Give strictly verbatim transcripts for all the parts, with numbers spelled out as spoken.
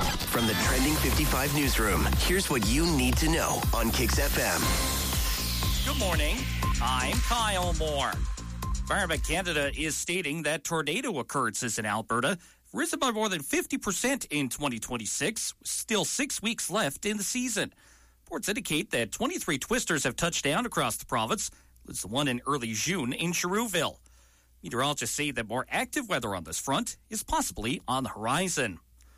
From the Trending fifty-five newsroom, here's what you need to know on Kicks F M. Good morning. I'm Kyle Moore. Environment Canada is stating that tornado occurrences in Alberta have risen by more than fifty percent in twenty twenty-six, with still six weeks left in the season. Reports indicate that twenty-three twisters have touched down across the province. There's the one in early June in Cheruville. Meteorologists say that more active weather on this front is possibly on the horizon.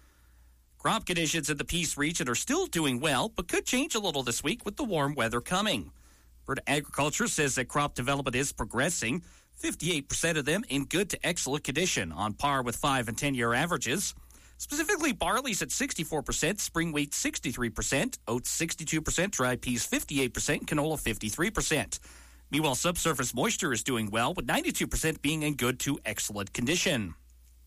Crop conditions in the Peace region are still doing well, but could change a little this week with the warm weather coming. Alberta Agriculture says that crop development is progressing, fifty-eight percent of them in good to excellent condition, on par with five and ten-year averages. Specifically, barley's at sixty-four percent, spring wheat sixty-three percent, oats sixty-two percent, dry peas fifty-eight percent, and canola fifty-three percent. Meanwhile, subsurface moisture is doing well, with ninety-two percent being in good to excellent condition.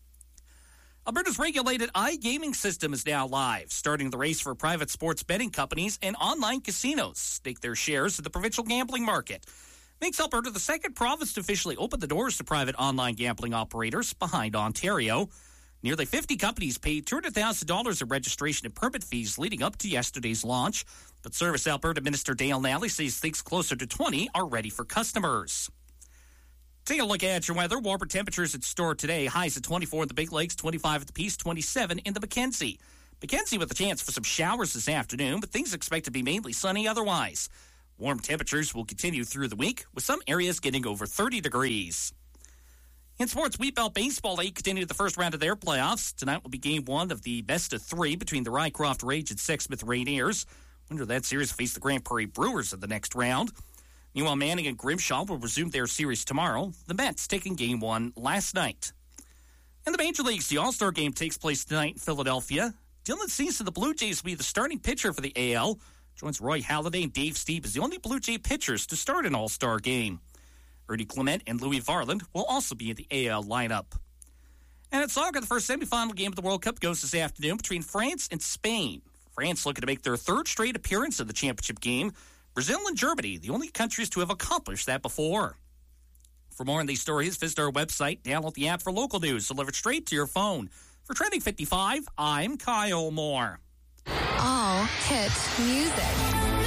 Alberta's regulated iGaming system is now live, starting the race for private sports betting companies and online casinos stake their shares in the provincial gambling market. Makes Alberta the second province to officially open the doors to private online gambling operators, behind Ontario. Nearly fifty companies paid two hundred thousand dollars in registration and permit fees leading up to yesterday's launch. But Service Alberta Minister Dale Nally says things closer to twenty are ready for customers. Take a look at your weather. Warmer temperatures in store today. Highs at twenty-four in the Big Lakes, twenty-five at the Peace, twenty-seven in the Mackenzie. Mackenzie with a chance for some showers this afternoon, but things expect to be mainly sunny otherwise. Warm temperatures will continue through the week, with some areas getting over thirty degrees. In sports, Wheatbelt Baseball League continued the first round of their playoffs. Tonight will be game one of the best of three between the Rycroft Rage and Sexsmith Rainiers. Winner of that series will face the Grand Prairie Brewers in the next round. Meanwhile, Manning and Grimshaw will resume their series tomorrow. The Mets taking game one last night. In the Major Leagues, the All-Star game takes place tonight in Philadelphia. Dylan Cease of the Blue Jays will be the starting pitcher for the A L. Joins Roy Halladay and Dave Stieb as the only Blue Jay pitchers to start an All-Star game. Ernie Clement and Louis Varland will also be in the A L lineup. And at soccer, the first semifinal game of the World Cup goes this afternoon between France and Spain. France looking to make their third straight appearance in the championship game. Brazil and Germany, the only countries to have accomplished that before. For more on these stories, visit our website, download the app for local news delivered straight to your phone. For Trending fifty-five, I'm Kyle Moore. All hit music.